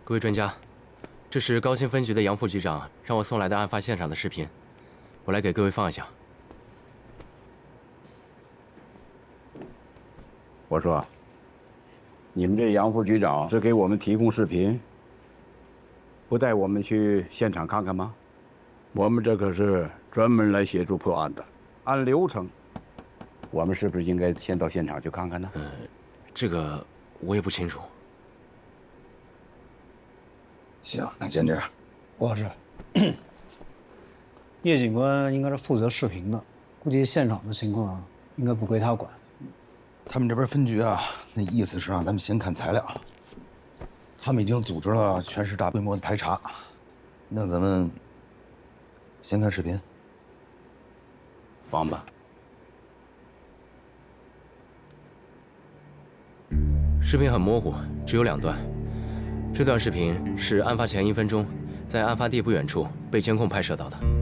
各位专家，这是高新分局的杨副局长让我送来的案发现场的视频，我来给各位放一下。 我说，你们这杨副局长只给我们提供视频，不带我们去现场看看吗？我们这可是专门来协助破案的，按流程，我们是不是应该先到现场去看看呢？ 这个我也不清楚。 行，那先这样。 郭老师，叶警官应该是负责视频的，估计现场的情况应该不归他管。 他们这边分局啊，那意思是让咱们先看材料。他们已经组织了全市大规模的排查，那咱们先看视频。 放吧。 视频很模糊，只有2段。 这段视频是案发前1分钟，在案发地不远处被监控拍摄到的。